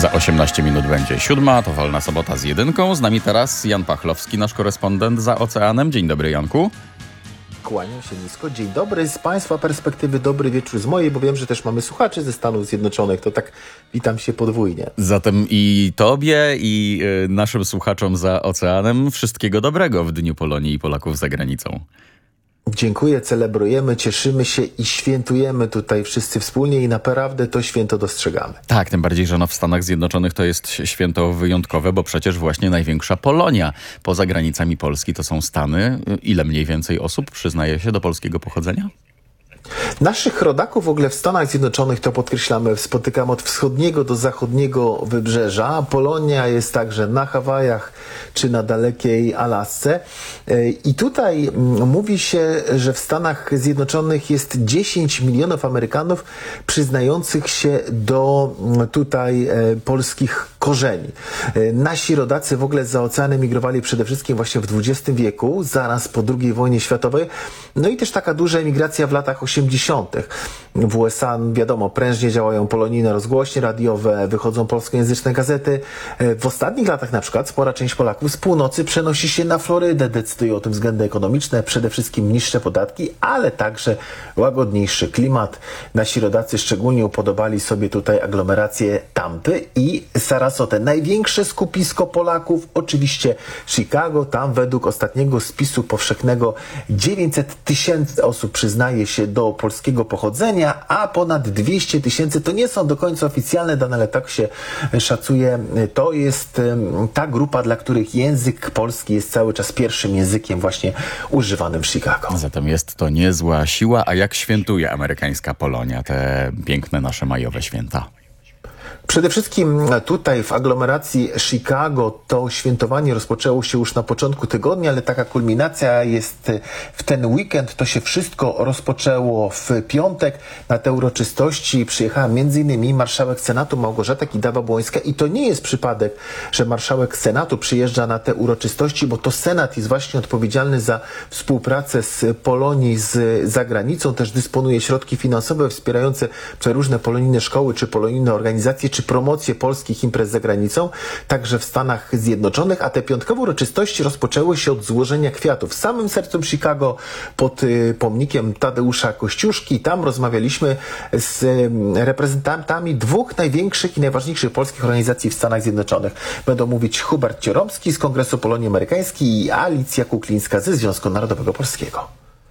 Za 18 minut będzie 7, to wolna sobota z jedynką. Z nami teraz Jan Pachlowski, nasz korespondent za oceanem. Dzień dobry, Janku. Kłaniam się nisko. Dzień dobry. Z Państwa perspektywy dobry wieczór z mojej, bo wiem, że też mamy słuchaczy ze Stanów Zjednoczonych. To tak witam się podwójnie. Zatem i tobie, i naszym słuchaczom za oceanem wszystkiego dobrego w Dniu Polonii i Polaków za granicą. Dziękuję, celebrujemy, cieszymy się i świętujemy tutaj wszyscy wspólnie i naprawdę to święto dostrzegamy. Tak, tym bardziej, że w Stanach Zjednoczonych to jest święto wyjątkowe, bo przecież właśnie największa Polonia poza granicami Polski to są Stany. Ile mniej więcej osób przyznaje się do polskiego pochodzenia? Naszych rodaków w ogóle w Stanach Zjednoczonych, to podkreślamy, spotykamy od wschodniego do zachodniego wybrzeża. Polonia jest także na Hawajach czy na dalekiej Alasce. I tutaj mówi się, że w Stanach Zjednoczonych jest 10 milionów Amerykanów przyznających się do tutaj polskich korzeni. Nasi rodacy w ogóle za oceanem migrowali przede wszystkim właśnie w XX wieku, zaraz po II wojnie światowej. No i też taka duża emigracja w latach 80. W USA, wiadomo, prężnie działają polonijne rozgłośnie radiowe, wychodzą polskojęzyczne gazety. W ostatnich latach na przykład spora część Polaków z północy przenosi się na Florydę. Decydują o tym względy ekonomiczne, przede wszystkim niższe podatki, ale także łagodniejszy klimat. Nasi rodacy szczególnie upodobali sobie tutaj aglomerację Tampy i Sarasotę. Największe skupisko Polaków oczywiście Chicago. Tam według ostatniego spisu powszechnego 900 000 osób przyznaje się do polskiego pochodzenia, a ponad 200 000 to nie są do końca oficjalne dane, ale tak się szacuje. To jest ta grupa, dla których język polski jest cały czas pierwszym językiem właśnie używanym w Chicago. Zatem jest to niezła siła, a jak świętuje amerykańska Polonia te piękne nasze majowe święta? Przede wszystkim tutaj w aglomeracji Chicago to świętowanie rozpoczęło się już na początku tygodnia, ale taka kulminacja jest w ten weekend. To się wszystko rozpoczęło w piątek. Na te uroczystości przyjechała m.in. marszałek Senatu Małgorzata Kidawa-Błońska i to nie jest przypadek, że marszałek Senatu przyjeżdża na te uroczystości, bo to Senat jest właśnie odpowiedzialny za współpracę z Polonii z zagranicą. Też dysponuje środki finansowe wspierające przeróżne polonijne szkoły czy polonijne organizacje, czy promocję polskich imprez za granicą, także w Stanach Zjednoczonych, a te piątkowe uroczystości rozpoczęły się od złożenia kwiatów w samym sercu Chicago pod pomnikiem Tadeusza Kościuszki. Tam rozmawialiśmy z reprezentantami dwóch największych i najważniejszych polskich organizacji w Stanach Zjednoczonych. Będą mówić Hubert Cioromski z Kongresu Polonii Amerykańskiej i Alicja Kuklińska ze Związku Narodowego Polskiego.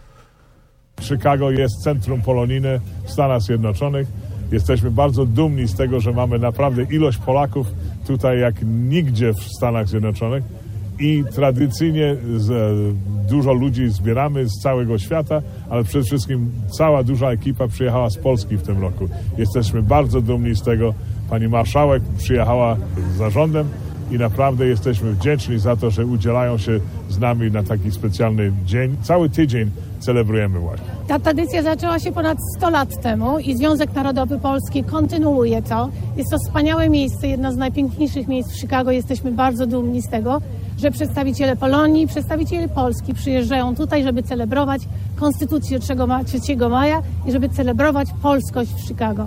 Chicago jest centrum polonijne w Stanach Zjednoczonych. Jesteśmy bardzo dumni z tego, że mamy naprawdę ilość Polaków tutaj jak nigdzie w Stanach Zjednoczonych i tradycyjnie dużo ludzi zbieramy z całego świata, ale przede wszystkim cała duża ekipa przyjechała z Polski w tym roku. Jesteśmy bardzo dumni z tego. Pani marszałek przyjechała z zarządem i naprawdę jesteśmy wdzięczni za to, że udzielają się z nami na taki specjalny dzień. Cały tydzień celebrujemy właśnie. Ta tradycja zaczęła się ponad 100 lat temu i Związek Narodowy Polski kontynuuje to. Jest to wspaniałe miejsce, jedno z najpiękniejszych miejsc w Chicago. Jesteśmy bardzo dumni z tego, że przedstawiciele Polonii, przedstawiciele Polski przyjeżdżają tutaj, żeby celebrować Konstytucję 3 maja i żeby celebrować polskość w Chicago.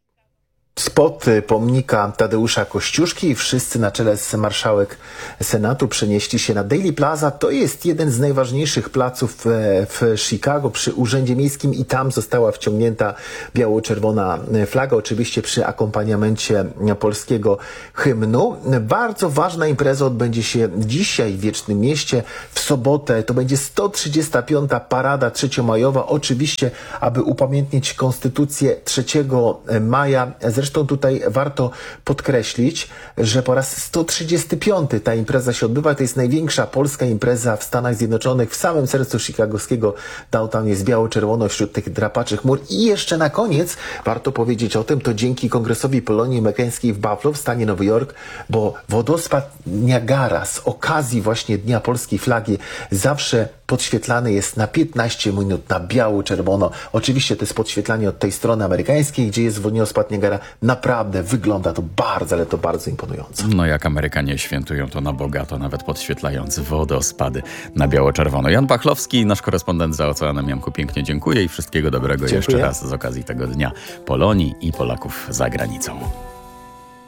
Spod pomnika Tadeusza Kościuszki i wszyscy na czele z marszałek Senatu przenieśli się na Dealey Plaza. To jest jeden z najważniejszych placów w Chicago przy Urzędzie Miejskim i tam została wciągnięta biało-czerwona flaga, oczywiście przy akompaniamencie polskiego hymnu. Bardzo ważna impreza odbędzie się dzisiaj w Wiecznym Mieście. W sobotę to będzie 135. parada trzeciomajowa, oczywiście aby upamiętnić Konstytucję 3 maja. Zresztą tutaj warto podkreślić, że po raz 135 ta impreza się odbywa. To jest największa polska impreza w Stanach Zjednoczonych. W samym sercu chicagowskiego downtown jest biało-czerwono wśród tych drapaczych chmur. I jeszcze na koniec warto powiedzieć o tym, to dzięki Kongresowi Polonii Amerykańskiej w Buffalo w stanie Nowy Jork, bo wodospad Niagara z okazji właśnie Dnia Polskiej Flagi zawsze podświetlany jest na 15 minut na biało-czerwono. Oczywiście to jest podświetlanie od tej strony amerykańskiej, gdzie jest wodospad Niagara. Naprawdę wygląda to bardzo, ale to bardzo imponująco. No jak Amerykanie świętują to na bogato, nawet podświetlając wodospady na biało-czerwono. Jan Pachlowski, nasz korespondent za oceanem. Janku, pięknie dziękuję i wszystkiego dobrego jeszcze raz z okazji tego Dnia Polonii i Polaków za granicą.